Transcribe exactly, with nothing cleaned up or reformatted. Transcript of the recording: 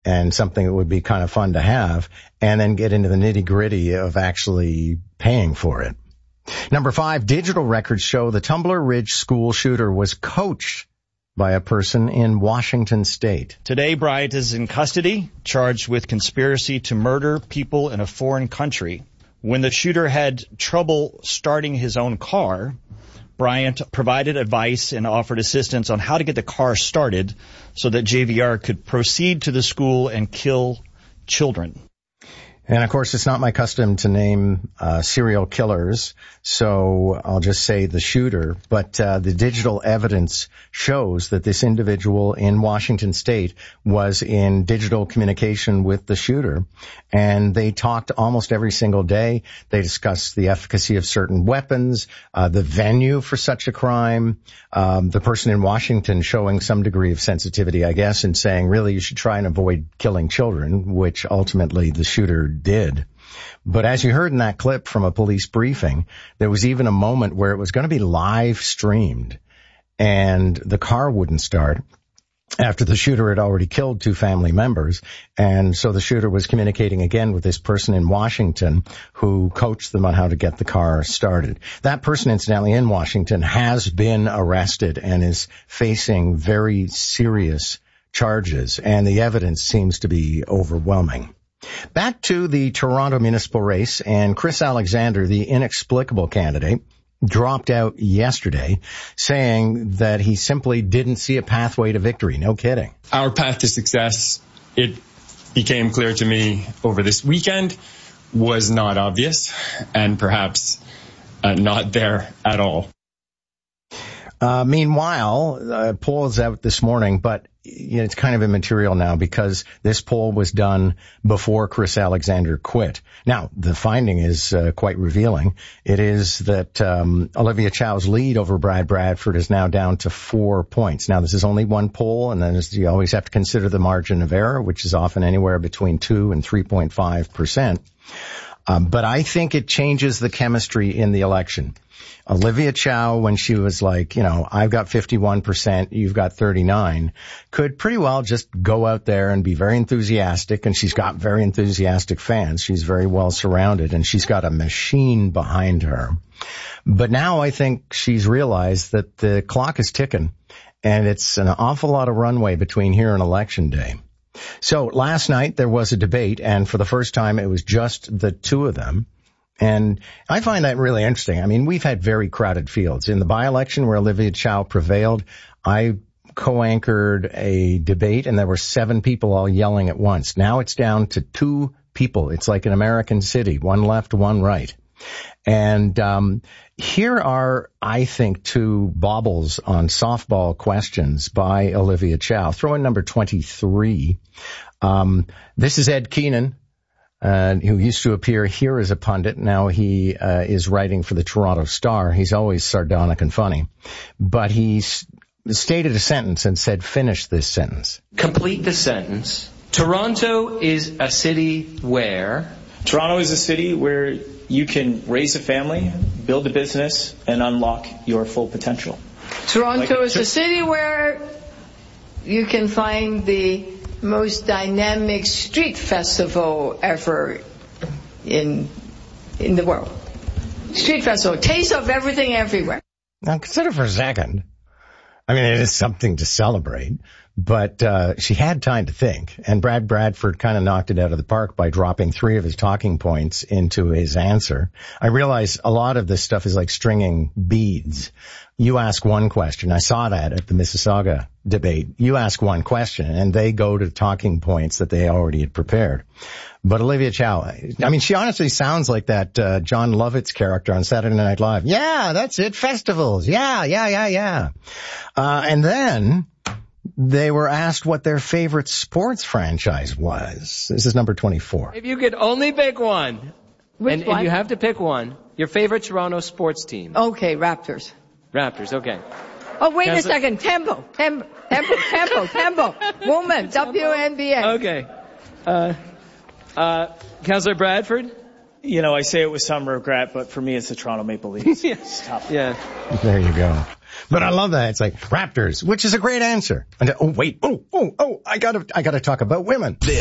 and something that would be kind of fun to have, and then get into the nitty-gritty of actually paying for it. Number five, digital records show the Tumbler Ridge school shooter was coached by a person in Washington State. Today, Bryant is in custody, charged with conspiracy to murder people in a foreign country. When the shooter had trouble starting his own car, Bryant provided advice and offered assistance on how to get the car started so that J V R could proceed to the school and kill children. And, of course, it's not my custom to name uh, serial killers, so I'll just say the shooter. But uh, the digital evidence shows that this individual in Washington State was in digital communication with the shooter. And they talked almost every single day. They discussed the efficacy of certain weapons, uh, the venue for such a crime, um, the person in Washington showing some degree of sensitivity, I guess, and saying, really, you should try and avoid killing children, which ultimately the shooter did. But as you heard in that clip from a police briefing, there was even a moment where it was going to be live streamed and the car wouldn't start after the shooter had already killed two family members. And so the shooter was communicating again with this person in Washington who coached them on how to get the car started. That person, incidentally, in Washington has been arrested and is facing very serious charges, and the evidence seems to be overwhelming. Back to the Toronto municipal race, and Chris Alexander, the inexplicable candidate, dropped out yesterday saying that he simply didn't see a pathway to victory. No kidding. Our path to success, it became clear to me over this weekend, was not obvious and perhaps uh, not there at all. Uh, meanwhile, a poll is out this morning, but you know, it's kind of immaterial now because this poll was done before Chris Alexander quit. Now, the finding is uh, quite revealing. It is that um, Olivia Chow's lead over Brad Bradford is now down to four points. Now, this is only one poll, and then you always have to consider the margin of error, which is often anywhere between two and three point five percent. Um, but I think it changes the chemistry in the election. Olivia Chow, when she was like, you know, I've got fifty-one percent, you've got thirty-nine, could pretty well just go out there and be very enthusiastic, and she's got very enthusiastic fans. She's very well surrounded, and she's got a machine behind her. But now I think she's realized that the clock is ticking, and it's an awful lot of runway between here and Election Day. So last night there was a debate, and for the first time it was just the two of them. And I find that really interesting. I mean, we've had very crowded fields. In the by-election where Olivia Chow prevailed, I co-anchored a debate, and there were seven people all yelling at once. Now it's down to two people. It's like an American city, one left, one right. And um here are, I think, two baubles on softball questions by Olivia Chow. Throw in number twenty-three. Um This is Ed Keenan, Uh, who used to appear here as a pundit. Now he uh, is writing for the Toronto Star. He's always sardonic and funny. But he s- stated a sentence and said, finish this sentence. Complete the sentence. Toronto is a city where... Toronto is a city where you can raise a family, build a business, and unlock your full potential. Toronto like, is a city where you can find the most dynamic street festival ever in in the world. Street festival, taste of everything everywhere. Now consider for a second. I mean, it is something to celebrate, but uh she had time to think, and Brad Bradford kind of knocked it out of the park by dropping three of his talking points into his answer. I realize a lot of this stuff is like stringing beads. You ask one question. I saw that at the Mississauga debate. You ask one question, and they go to talking points that they already had prepared. But Olivia Chow, I mean, she honestly sounds like that uh, John Lovitz character on Saturday Night Live. Yeah, that's it. Festivals. Yeah, yeah, yeah, yeah. Uh, and then they were asked what their favorite sports franchise was. This is number twenty-four. If you could only pick one, Which and, one? and you have to pick one, your favorite Toronto sports team. Okay, Raptors. Raptors, okay. Oh, wait Council- a second. Tempo. Tempo. Tempo. Tempo. Tempo. Woman. W N B A. Okay. Uh, uh, Councillor Bradford? You know, I say it with some regret, but for me it's the Toronto Maple Leafs. yeah. Stop. Yeah. There you go. But I love that. It's like Raptors, which is a great answer. And oh, wait. Oh, oh, oh, I gotta, I gotta talk about women.